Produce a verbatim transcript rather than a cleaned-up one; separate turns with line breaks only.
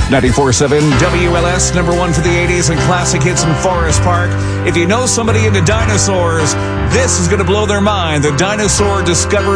ninety-four point seven W L S, number one for the eighties and classic hits in Forest Park. If you know somebody into dinosaurs, this is going to blow their mind. The Dinosaur Discovery